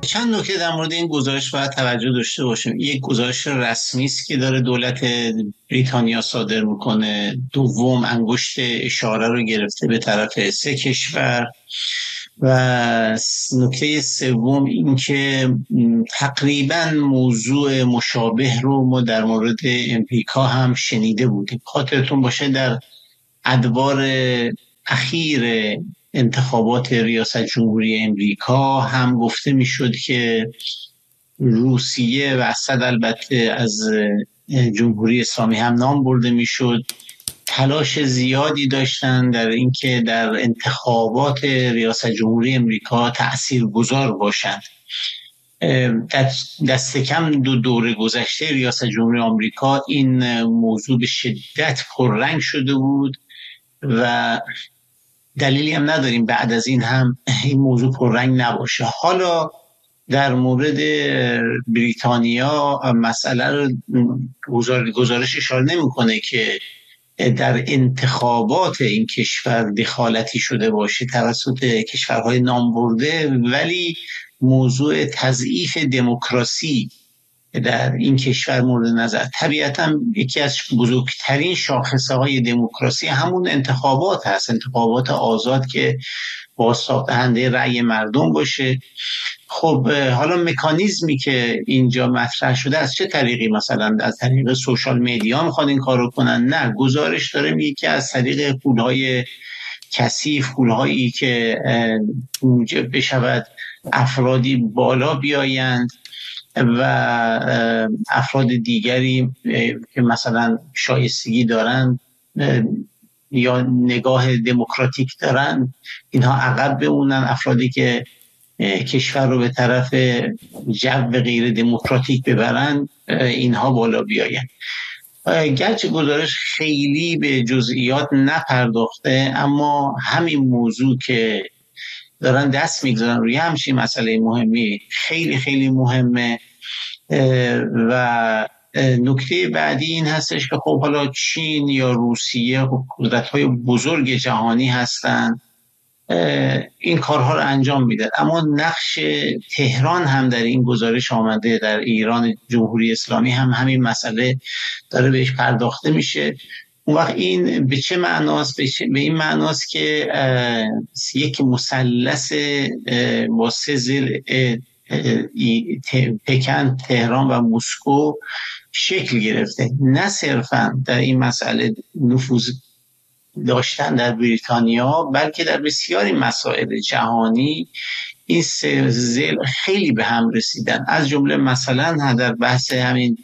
چند نکته در مورد این گزارش باید توجه داشته باشیم. یک گزارش رسمی است که داره دولت بریتانیا صادر میکنه. دوم، انگشت اشاره رو گرفته به طرف 3 کشور. و نکته سوم این که تقریبا موضوع مشابه رو ما در مورد امریکا هم شنیده بودیم. خاطرتون باشه در ادوار اخیر انتخابات ریاست جمهوری امریکا هم گفته میشد که روسیه و اسد البته از جمهوری اسلامی هم نام برده میشد، تلاش زیادی داشتن در اینکه در انتخابات ریاست جمهوری امریکا تاثیرگذار باشند. دست کم 2 دوره گذشته ریاست جمهوری آمریکا این موضوع به شدت پررنگ شده بود و دلیلی هم نداریم بعد از این هم این موضوع پررنگ نباشه. حالا در مورد بریتانیا مسئله رو گزارش اشاره نمی‌کنه که در انتخابات این کشور دخالتی شده باشه توسط کشورهای نامبرده، ولی موضوع تضعیف دموکراسی در این کشور مورد نظر. طبیعتا یکی از بزرگترین شاخصه های دموکراسی همون انتخابات هست، انتخابات آزاد که بازتاب دهنده رأی مردم باشه. خب حالا مکانیزمی که اینجا مطرح شده از چه طریقی؟ مثلا از طریق سوشال مدیا میخوان این کار رو کنن؟ نه، گزارش داره میگه که از طریق پولهای کثیف، پولهایی که موجب بشود افرادی بالا بیایند و افراد دیگری که مثلا شایستگی دارن یا نگاه دموکراتیک دارن اینها عقب بمونن، افرادی که کشور رو به طرف جو غیر دموکراتیک ببرن اینها بالا بیاین. گرچه گزارش خیلی به جزئیات نپرداخته، اما همین موضوع که دارن دست میگذارن روی همچین مسئله مهمی خیلی خیلی مهمه. و نکته بعدی این هستش که خب حالا چین یا روسیه قدرت‌های بزرگ جهانی هستن، این کارها رو انجام میدن، اما نقش تهران هم در این گزارش آمده. در ایران جمهوری اسلامی هم همین مسئله داره بهش پرداخته میشه. اون وقت این به چه معناست؟ به این معناست که یک مثلث با 3 ضلع پکن، تهران و مسکو شکل گرفته. نه صرفا در این مسئله نفوذ داشتن در بریتانیا، بلکه در بسیاری مسائل جهانی این 3 ضلع خیلی به هم رسیدن. از جمله مثلا در بحث همین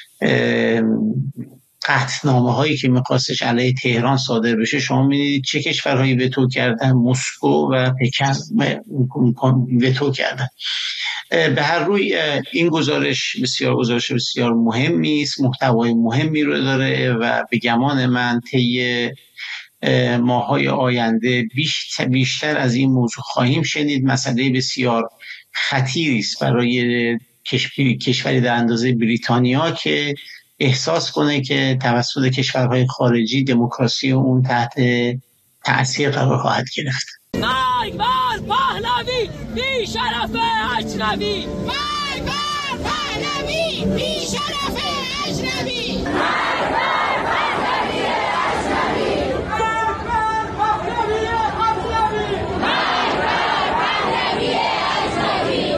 قطعنامه هایی که میخواستش علیه تهران صادر بشه، شما میدید چه کشورهایی وتو کردن؟ مسکو و پکن وتو کردن. به هر روی این گزارش بسیار مهمی است، محتوای مهمی رو داره و به گمان من طی ماهای آینده بیشتر از این موضوع خواهیم شنید. مسئله بسیار خطیری است برای کشوری در اندازه بریتانیا که احساس کنه که توسط کشورهای خارجی دموکراسی اون تحت تأثیر قرار خواهد گرفت. مرگ بر پهلوی بی شرف اجنبی، مرگ بر پهلوی بی شرف اجنبی، مرگ بر پهلوی اجنبی، مرگ بر پهلوی اجنبی، مرگ بر پهلوی اجنبی.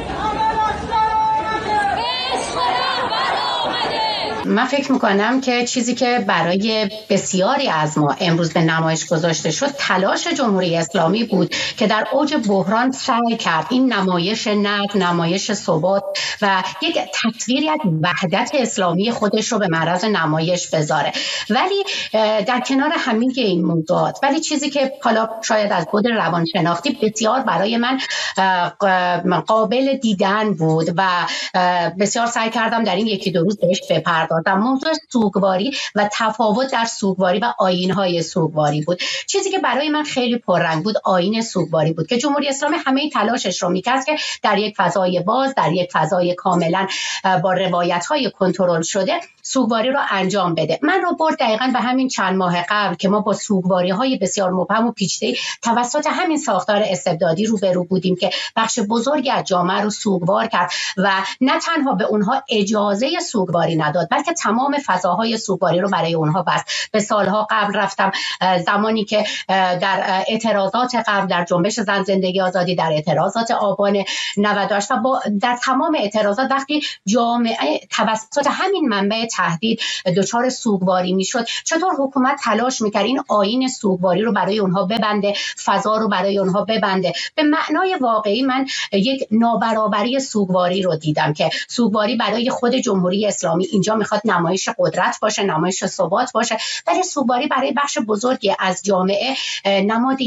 من فکر میکنم که چیزی که برای بسیاری از ما امروز به نمایش گذاشته شد تلاش جمهوری اسلامی بود که در اوج بحران سعی کرد این نمایش نقد، نمایش ثبات و یک تصویری از وحدت اسلامی خودش رو به معرض نمایش بذاره. ولی در کنار همین این موضوعات، ولی چیزی که حالا شاید از بود روانشناختی بسیار برای من قابل دیدن بود و بسیار سعی کردم در این 1-2 روز بهش بپردازم، موضوع سوگواری و تفاوت در سوگواری و آیین‌های سوگواری بود. چیزی که برای من خیلی پررنگ بود آیین سوگواری بود که جمهوری اسلامی همه تلاشش رو می‌کرد که در یک فضای باز، در یک فضای کاملا با روایت‌های کنترل شده سوگواری رو انجام بده. من رو برد دقیقاً به همین چند ماه قبل که ما با سوگواری‌های بسیار مبهم و پیچیده توسط همین ساختار استبدادی روبرو بودیم که بخش بزرگی از جامعه رو سوگوار کرد و نه تنها به اونها اجازه سوگواری نداد بلکه تمام فضاهای سوگواری رو برای اونها بست. به سالها قبل رفتم، زمانی که در اعتراضات قبل در جنبش زن زندگی آزادی، در اعتراضات آبان 98 و در تمام اعتراضات وقتی جامعه توسط همین منبع تهدید دچار سوگواری میشد، چطور حکومت تلاش میکرد این آیین سوگواری رو برای اونها ببنده، فضا رو برای اونها ببنده. به معنای واقعی من یک نابرابری سوگواری رو دیدم که سوگواری برای خود جمهوری اسلامی اینجا میخواد نمایش قدرت باشه، نمایش ثبات باشه، ولی سوگواری برای بخش بزرگی از جامعه نماد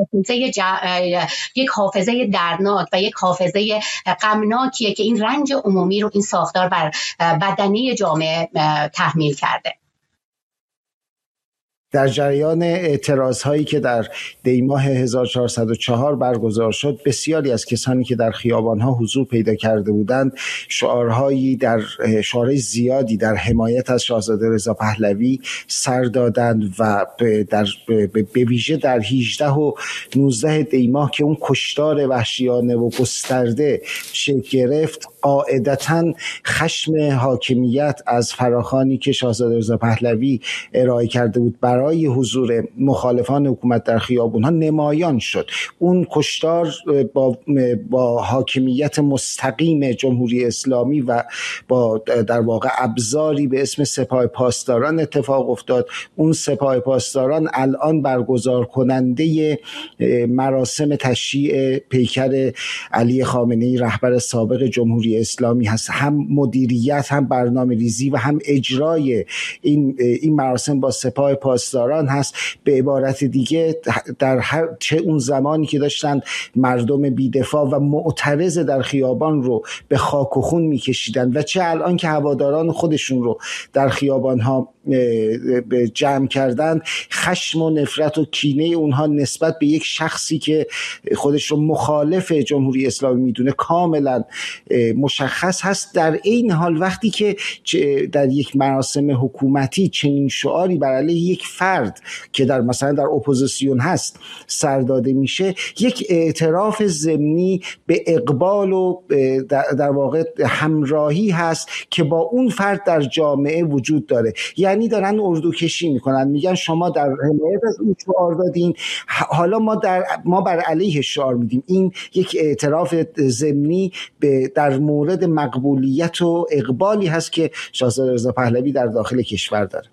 یک حافظه دردناک و یک حافظه غمناکیه که این رنج عمومی رو این ساختار بر بدنی جامعه تحمیل کرده. در جریان اعتراض‌هایی که در دی‌ماه 1404 برگزار شد، بسیاری از کسانی که در خیابان‌ها حضور پیدا کرده بودند شعارهای زیادی در حمایت از شاهزاده رضا پهلوی سر دادند و به ویژه در 18 و 19 دی‌ماه که اون کشتار وحشیانه و گسترده شکل گرفت، قاعدتاً خشم حاکمیت از فراخوانی که شاهزاده رضا پهلوی ارائه کرده بود برای حضور مخالفان حکومت در خیابونها نمایان شد. اون کشتار با حاکمیت مستقیم جمهوری اسلامی و با در واقع ابزاری به اسم سپاه پاسداران اتفاق افتاد. اون سپاه پاسداران الان برگزار کننده مراسم تشییع پیکر علی خامنه‌ای رهبر سابق جمهوری اسلامی هست. هم مدیریت، هم برنامه‌ریزی و هم اجرای این مراسم با سپاه پاسداران هست. به عبارت دیگه در چه اون زمانی که داشتن مردم بی‌دفاع و معترض در خیابان رو به خاک و خون می‌کشیدن و چه الان که هواداران خودشون رو در خیابان‌ها جمع کردن، خشم و نفرت و کینه اونها نسبت به یک شخصی که خودش رو مخالف جمهوری اسلامی میدونه کاملا مشخص هست. در این حال وقتی که در یک مراسم حکومتی چنین شعاری بر علیه یک فرد که مثلا در اپوزیسیون هست سر داده میشه، یک اعتراف ضمنی به اقبال و در واقع همراهی هست که با اون فرد در جامعه وجود داره. یعنی دارن اردو کشی میکنن، میگن شما در حمایت از این شعار دادین، حالا ما بر علیه شعار میدیم. این یک اعتراف ضمنی در مورد مقبولیت و اقبالی هست که شاهزاده رضا پهلوی در داخل کشور داره.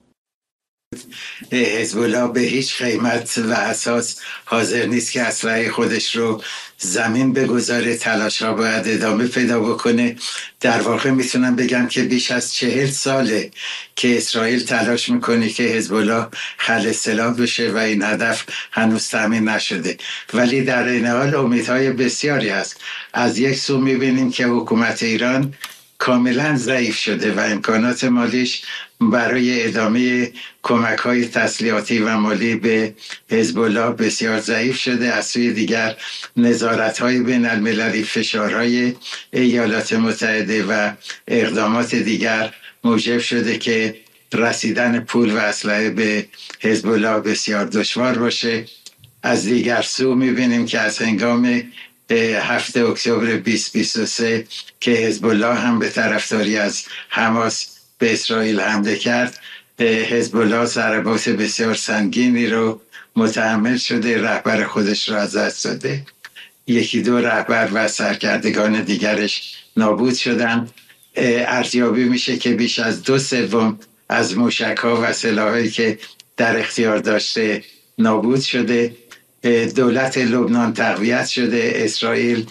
حزب الله به هیچ قیمت و اساس حاضر نیست که اسلحه خودش رو زمین بگذاره، تلاش را باید ادامه پیدا بکنه. در واقع میتونم بگم که بیش از 40 ساله که اسرائیل تلاش میکنه که حزب الله خلع سلاح بشه و این هدف هنوز تامین نشده، ولی در این حال امیدهای بسیاری هست. از یک سو میبینیم که حکومت ایران کاملا ضعیف شده و امکانات مالیش برای ادامه کمک‌های تسلیحاتی و مالی به حزب الله بسیار ضعیف شده. از سوی دیگر نظارت‌های بین‌المللی، فشارهای ایالات متحده و اقدامات دیگر موجب شده که رسیدن پول و اسلحه به حزب الله بسیار دشوار باشه. از دیگر سو می‌بینیم که از هنگام 7 اکتبر 2023 که حزب الله هم به طرفداری از حماس به اسرائیل حمله کرد، حزب الله ضربات بسیار سنگینی رو متحمل شده، رهبر خودش را از دست داده، 1-2 رهبر و سرکردگان دیگرش نابود شدن. ارزیابی میشه که بیش از 2/3 از موشک‌ها و سلاحایی که در اختیار داشته نابود شده. دولت لبنان تقویت شده. اسرائیل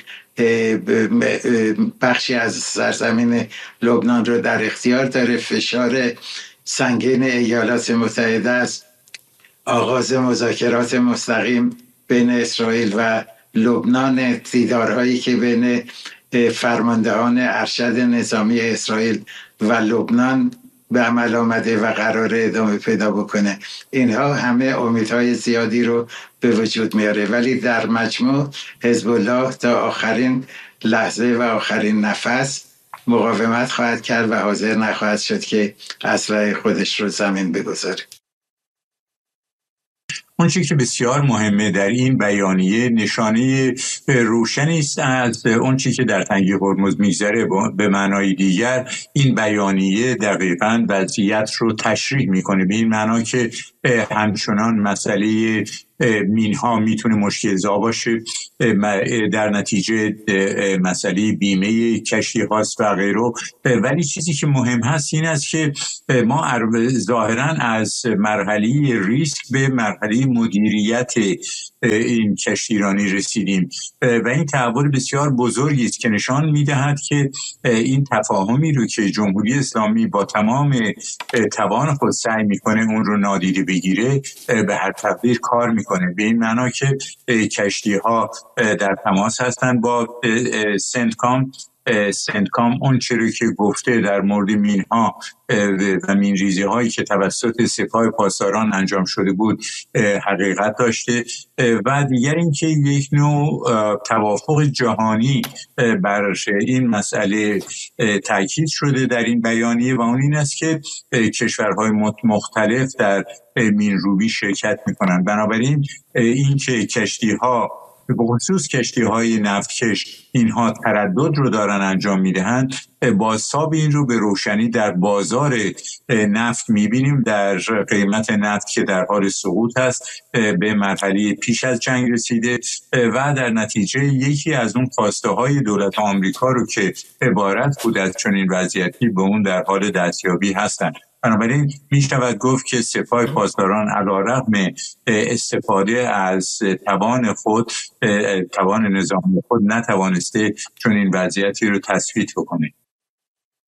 بخشی از سرزمین لبنان رو در اختیار داره. فشار سنگین ایالات متحده است. آغاز مذاکرات مستقیم بین اسرائیل و لبنان، دیدارهایی که بین فرماندهان ارشد نظامی اسرائیل و لبنان به عمل آمده و قرار ادامه پیدا بکنه. اینها همه امیدهای زیادی رو به وجود میاره، ولی در مجموع حزب الله تا آخرین لحظه و آخرین نفس مقاومت خواهد کرد و حاضر نخواهد شد که اسلحه خودش رو زمین بگذاره. اون چیزی که بسیار مهمه در این بیانیه نشانه روشنی است از اون چیزی که در تنگه هرمز میگذره. به معنای دیگر این بیانیه دقیقاً وضعیت رو تشریح میکنه، به این معنا که همچنان مسئله مینها میتونه مشکل‌زا باشه، در نتیجه مسئله بیمه کشتی هاست و غیره. ولی چیزی که مهم هست این است که ما ظاهراً از مرحله ریسک به مرحله مدیریت این کشتیرانی رسیدیم و این تحول بسیار بزرگی است که نشان میدهد که این تفاهمی رو که جمهوری اسلامی با تمام توان خود سعی میکنه اون رو نادیده بگیره به هر تقدیر کار میکنه، به این معنا که کشتی ها در تماس هستند با سنتکام اون چیزی که گفته در مورد مینها و مینریزی هایی که توسط سپاه پاسداران انجام شده بود حقیقت داشته و دیگر اینکه یک نوع توافق جهانی بر این مسئله تاکید شده در این بیانیه و اون این است که کشورهای مختلف در مینروبی شرکت میکنند. بنابراین این که کشتی ها به خصوص کشتی‌های نفتکش اینها تردد رو دارن انجام میدهند، بازتاب این رو به روشنی در بازار نفت میبینیم، در قیمت نفت که در حال سقوط هست، به مرحله پیش از جنگ رسیده و در نتیجه یکی از اون خواسته های دولت آمریکا رو که عبارت بود از چنین وضعیتی به اون در حال دستیابی هستند. بنابراین میشود گفت که سپاه پاسداران علیرغم استفاده از توان خود، توان نظامی خود، نتوانسته چون این وضعیتی رو تثبیت بکنه.